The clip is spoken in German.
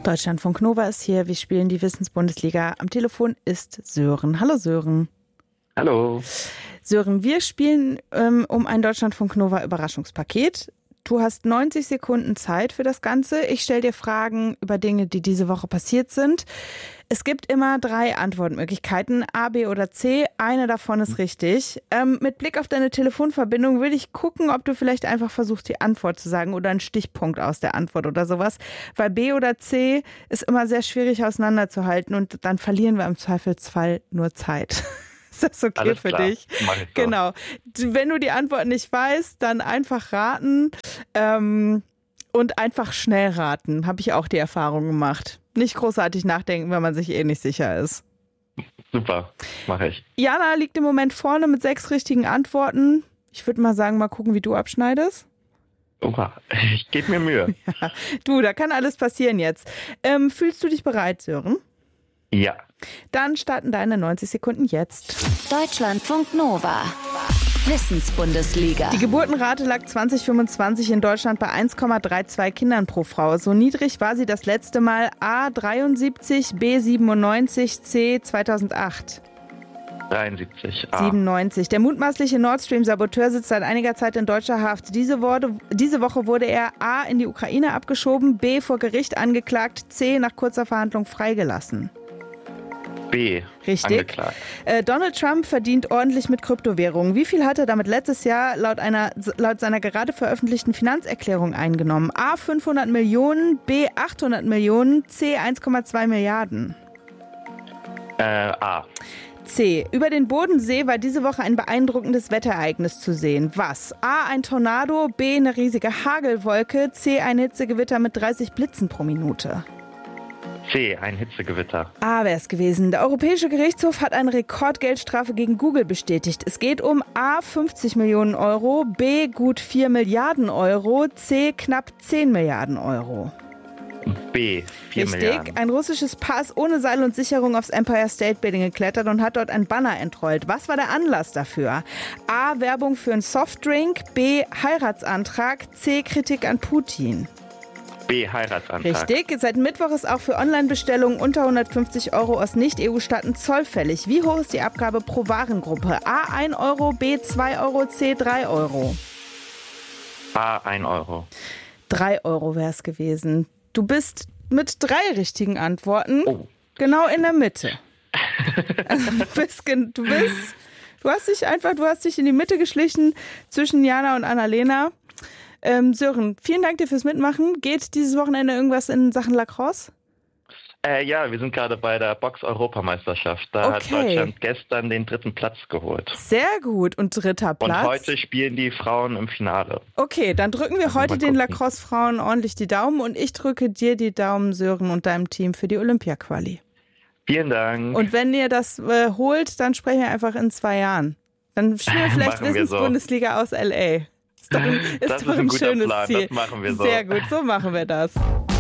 Deutschlandfunk Nova ist hier. Wir spielen die Wissensbundesliga. Am Telefon ist Sören. Hallo Sören. Hallo. Sören, wir spielen um ein Deutschlandfunk Nova Überraschungspaket. Du hast 90 Sekunden Zeit für das Ganze. Ich stelle dir Fragen über Dinge, die diese Woche passiert sind. Es gibt immer 3 Antwortmöglichkeiten, A, B oder C. Eine davon ist richtig. Mit Blick auf deine Telefonverbindung würde ich gucken, ob du vielleicht einfach versuchst, die Antwort zu sagen oder einen Stichpunkt aus der Antwort oder sowas. Weil B oder C ist immer sehr schwierig auseinanderzuhalten und dann verlieren wir im Zweifelsfall nur Zeit. Ist das okay Alles für klar. dich? Mach ich so. Genau. Wenn du die Antwort nicht weißt, dann einfach raten und einfach schnell raten. Habe ich auch die Erfahrung gemacht. Nicht großartig nachdenken, wenn man sich nicht sicher ist. Super, mache ich. Jana liegt im Moment vorne mit 6 richtigen Antworten. Ich würde mal sagen, mal gucken, wie du abschneidest. Oha, ich gebe mir Mühe. Ja. Du, da kann alles passieren jetzt. Fühlst du dich bereit, Sören? Ja. Dann starten deine 90 Sekunden jetzt. Deutschlandfunk Nova. Wissensbundesliga. Die Geburtenrate lag 2025 in Deutschland bei 1,32 Kindern pro Frau. So niedrig war sie das letzte Mal A 73, B 97, C 2008. 73. 97. Der mutmaßliche Nord Stream-Saboteur sitzt seit einiger Zeit in deutscher Haft. Diese Woche wurde er A in die Ukraine abgeschoben, B vor Gericht angeklagt, C nach kurzer Verhandlung freigelassen. B. Richtig. Angeklagt. Donald Trump verdient ordentlich mit Kryptowährungen. Wie viel hat er damit letztes Jahr laut seiner gerade veröffentlichten Finanzerklärung eingenommen? A. 500 Millionen, B. 800 Millionen, C. 1,2 Milliarden. A. C. Über den Bodensee war diese Woche ein beeindruckendes Wetterereignis zu sehen. Was? A. Ein Tornado, B. Eine riesige Hagelwolke, C. Ein Hitzegewitter mit 30 Blitzen pro Minute. C. Ein Hitzegewitter. A wäre es gewesen. Der Europäische Gerichtshof hat eine Rekordgeldstrafe gegen Google bestätigt. Es geht um A. 50 Millionen Euro, B. gut 4 Milliarden Euro, C. knapp 10 Milliarden Euro. B. 4 Richtig. Milliarden. Ein russisches Paar ist ohne Seil und Sicherung aufs Empire State Building geklettert und hat dort ein Banner entrollt. Was war der Anlass dafür? A. Werbung für einen Softdrink, B. Heiratsantrag, C. Kritik an Putin. B. Heiratsantrag. Richtig. Seit Mittwoch ist auch für Online-Bestellungen unter 150 Euro aus Nicht-EU-Staaten Zoll fällig. Wie hoch ist die Abgabe pro Warengruppe? A. 1 Euro, B. 2 Euro, C. 3 Euro. A. 1 Euro. 3 Euro wäre es gewesen. Du bist mit 3 richtigen Antworten genau in der Mitte. Du hast dich in die Mitte geschlichen zwischen Jana und Annalena. Sören, vielen Dank dir fürs Mitmachen. Geht dieses Wochenende irgendwas in Sachen Lacrosse? Ja, wir sind gerade bei der Box-Europameisterschaft. Da hat Deutschland gestern den 3. Platz geholt. Sehr gut. Und 3. Platz? Und heute spielen die Frauen im Finale. Okay, dann drücken wir heute den Lacrosse-Frauen ordentlich die Daumen und ich drücke dir die Daumen, Sören, und deinem Team für die Olympia-Quali. Vielen Dank. Und wenn ihr das holt, dann sprechen wir einfach in 2 Jahren. Dann spielen wir vielleicht Wissensbundesliga aus L.A. Ist doch ein ein schönes Plan. Ziel. Das machen wir so. Sehr gut, so machen wir das.